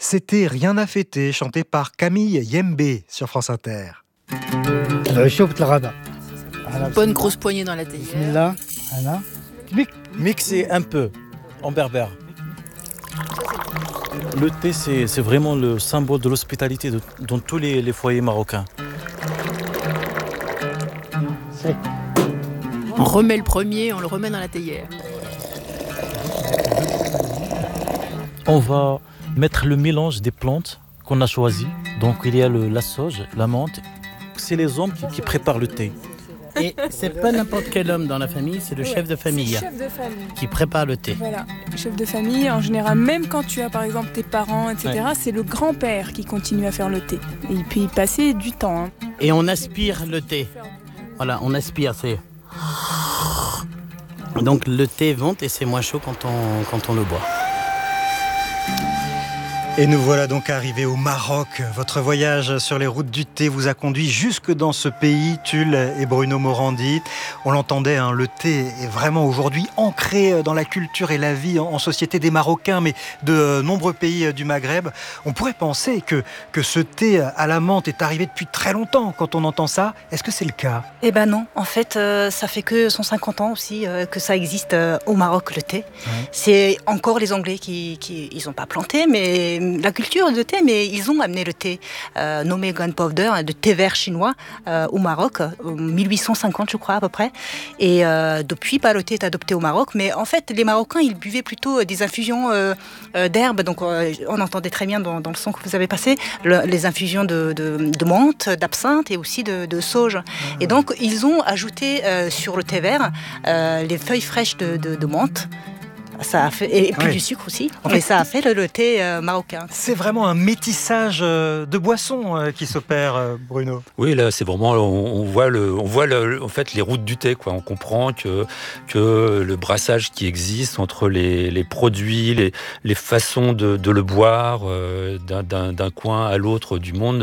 C'était Rien à fêter, chanté par Camille Yembe sur France Inter. Bonne grosse poignée dans la théière. Mixer un peu en berbère. Le thé, c'est vraiment le symbole de l'hospitalité dans tous les foyers marocains. On remet le premier, on le remet dans la théière. On va mettre le mélange des plantes qu'on a choisies. Donc il y a la sauge, la menthe. C'est les hommes qui préparent le thé. Et c'est pas n'importe quel homme dans la famille, c'est le chef de famille qui prépare le thé. Voilà, chef de famille, en général, même quand tu as par exemple tes parents, etc., c'est le grand-père qui continue à faire le thé. Et il peut y passer du temps. Et on aspire le thé. Voilà, on aspire, c'est... Donc le thé monte et c'est moins chaud quand on le boit. Et nous voilà donc arrivés au Maroc. Votre voyage sur les routes du thé vous a conduit jusque dans ce pays, Tulle et Bruno Morandi. On l'entendait, le thé est vraiment aujourd'hui ancré dans la culture et la vie en société des Marocains, mais de nombreux pays du Maghreb. On pourrait penser que ce thé à la menthe est arrivé depuis très longtemps quand on entend ça. Est-ce que c'est le cas ? Eh ben non, en fait, ça fait que 150 ans aussi que ça existe au Maroc, le thé. Ouais. C'est encore les Anglais qui ils n'ont pas planté, mais la culture de thé, mais ils ont amené le thé nommé gunpowder, de thé vert chinois au Maroc, en 1850 je crois à peu près. Et depuis, le thé est adopté au Maroc, mais en fait les Marocains ils buvaient plutôt des infusions d'herbes, donc on entendait très bien dans le son que vous avez passé, les infusions de menthe, d'absinthe et aussi de sauge. Et donc ils ont ajouté sur le thé vert les feuilles fraîches de menthe. Ça a fait, et puis du sucre aussi. Et ça a fait le thé marocain. C'est vraiment un métissage de boissons qui s'opère, Bruno. Oui, là, c'est vraiment, on voit en fait les routes du thé, quoi. On comprend que le brassage qui existe entre les produits, les façons de le boire, d'un coin à l'autre du monde,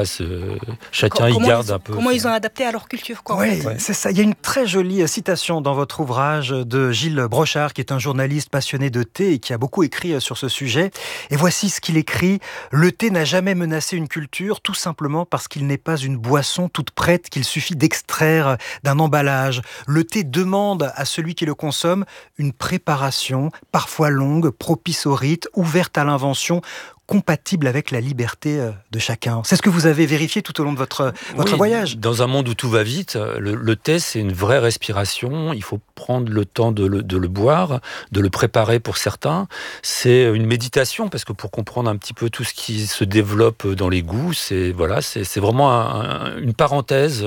chacun y garde un peu. Comment ils ont adapté à leur culture, quoi. Oui, c'est ça. Il y a une très jolie citation dans votre ouvrage de Gilles Brochard, qui est un journaliste passionné de thé et qui a beaucoup écrit sur ce sujet. Et voici ce qu'il écrit. Le thé n'a jamais menacé une culture, tout simplement parce qu'il n'est pas une boisson toute prête qu'il suffit d'extraire d'un emballage. Le thé demande à celui qui le consomme une préparation, parfois longue, propice au rite, ouverte à l'invention, compatible avec la liberté de chacun. C'est ce que vous avez vérifié tout au long de votre voyage. Dans un monde où tout va vite, le thé, c'est une vraie respiration. Il faut prendre le temps de le boire, de le préparer pour certains. C'est une méditation, parce que pour comprendre un petit peu tout ce qui se développe dans les goûts, c'est vraiment une parenthèse